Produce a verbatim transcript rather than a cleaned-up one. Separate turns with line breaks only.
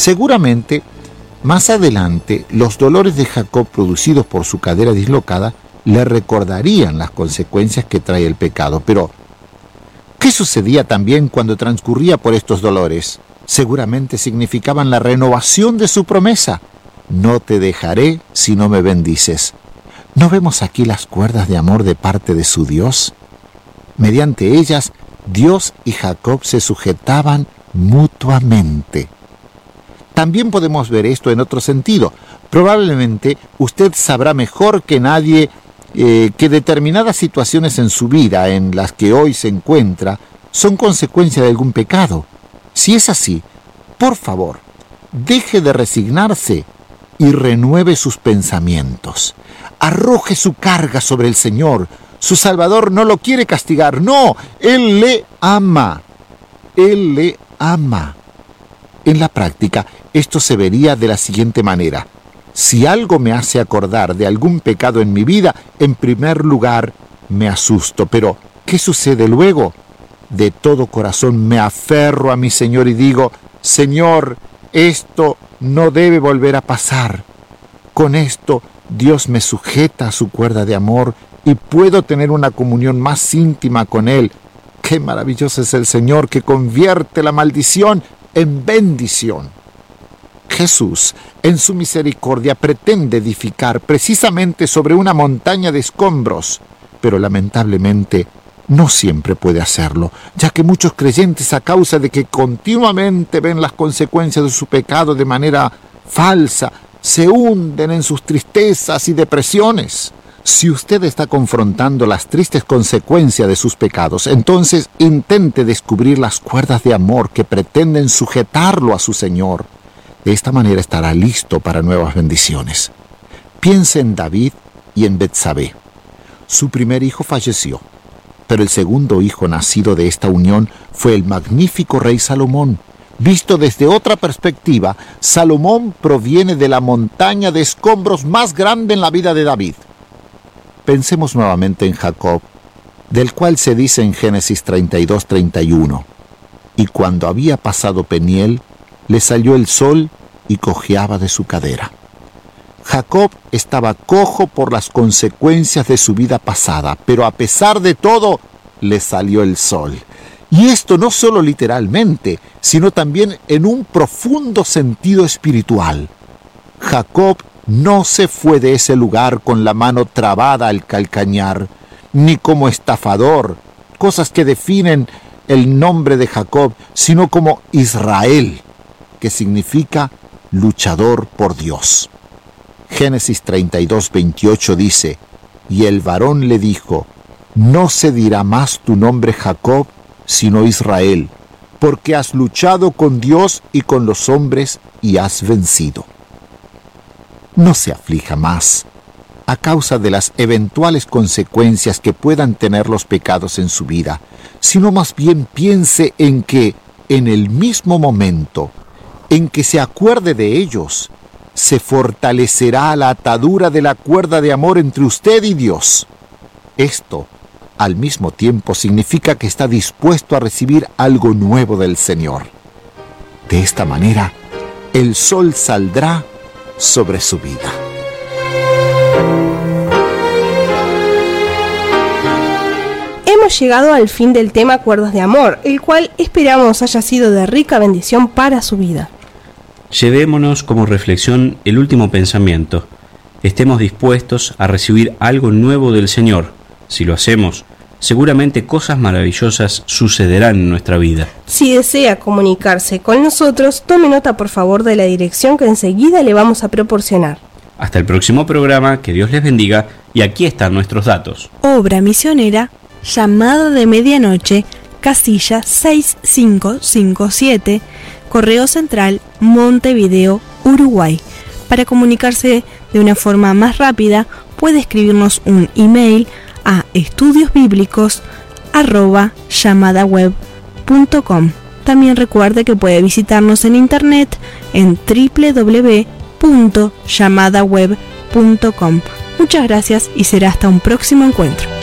Seguramente, más adelante, los dolores de Jacob producidos por su cadera dislocada le recordarían las consecuencias que trae el pecado. Pero, ¿qué sucedía también cuando transcurría por estos dolores? Seguramente significaban la renovación de su promesa. No te dejaré si no me bendices. ¿No vemos aquí las cuerdas de amor de parte de su Dios? Mediante ellas, Dios y Jacob se sujetaban mutuamente. También podemos ver esto en otro sentido. Probablemente usted sabrá mejor que nadie eh, que determinadas situaciones en su vida en las que hoy se encuentra son consecuencia de algún pecado. Si es así, por favor, deje de resignarse y renueve sus pensamientos. Arroje su carga sobre el Señor. Su Salvador no lo quiere castigar. No, Él le ama. Él le ama. En la práctica, esto se vería de la siguiente manera. Si algo me hace acordar de algún pecado en mi vida, en primer lugar, me asusto. Pero, ¿qué sucede luego? De todo corazón me aferro a mi Señor y digo, Señor, esto no debe volver a pasar. Con esto, Dios me sujeta a su cuerda de amor y puedo tener una comunión más íntima con Él. ¡Qué maravilloso es el Señor que convierte la maldición en bendición! Jesús, en su misericordia, pretende edificar precisamente sobre una montaña de escombros, pero lamentablemente no siempre puede hacerlo, ya que muchos creyentes, a causa de que continuamente ven las consecuencias de su pecado de manera falsa, se hunden en sus tristezas y depresiones. Si usted está confrontando las tristes consecuencias de sus pecados, entonces intente descubrir las cuerdas de amor que pretenden sujetarlo a su Señor. De esta manera estará listo para nuevas bendiciones. Piense en David y en Betsabé. Su primer hijo falleció, pero el segundo hijo nacido de esta unión fue el magnífico rey Salomón. Visto desde otra perspectiva, Salomón proviene de la montaña de escombros más grande en la vida de David. Pensemos nuevamente en Jacob, del cual se dice en Génesis treinta y dos, treinta y uno, y cuando había pasado Peniel, le salió el sol y cojeaba de su cadera. Jacob estaba cojo por las consecuencias de su vida pasada, pero a pesar de todo, le salió el sol. Y esto no solo literalmente, sino también en un profundo sentido espiritual. Jacob no se fue de ese lugar con la mano trabada al calcañar, ni como estafador, cosas que definen el nombre de Jacob, sino como Israel, que significa luchador por Dios. Génesis treinta y dos, veintiocho dice, y el varón le dijo, no se dirá más tu nombre Jacob, sino Israel, porque has luchado con Dios y con los hombres y has vencido. No se aflija más a causa de las eventuales consecuencias que puedan tener los pecados en su vida, sino más bien piense en que, en el mismo momento en que se acuerde de ellos, se fortalecerá la atadura de la cuerda de amor entre usted y Dios. Esto, al mismo tiempo, significa que está dispuesto a recibir algo nuevo del Señor. De esta manera, el sol saldrá sobre su vida.
Hemos llegado al fin del tema Cuerdas de Amor, el cual esperamos haya sido de rica bendición para su vida.
Llevémonos como reflexión el último pensamiento. Estemos dispuestos a recibir algo nuevo del Señor. Si lo hacemos, seguramente cosas maravillosas sucederán en nuestra vida.
Si desea comunicarse con nosotros, tome nota por favor de la dirección que enseguida le vamos a proporcionar.
Hasta el próximo programa, que Dios les bendiga, y aquí están nuestros datos.
Obra misionera, llamada de medianoche, casilla seis cinco cinco siete, Correo Central, Montevideo, Uruguay. Para comunicarse de una forma más rápida, puede escribirnos un email a estudiosbíblicos arroba llamadaweb punto com. También recuerde que puede visitarnos en internet en doble u doble u doble u punto llamadaweb punto com. Muchas gracias y será hasta un próximo encuentro.